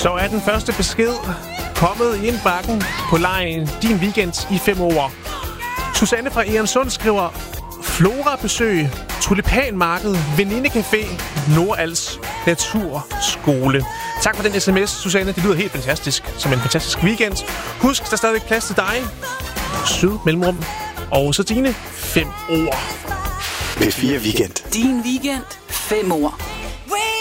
Så er den første besked kommet i indbakken på lejen Din Weekend i 5 år. Susanne fra Egernsund skriver: Flora-besøg, tulipanmarked, venindecafé, Nordals Naturskole. Tak for den sms, Susanne. Det lyder helt fantastisk. Som en fantastisk weekend. Husk, der er stadigvæk plads til dig. Syd mellemrum. Og så dine 5 år. P4 Weekend. Din weekend. 5 år.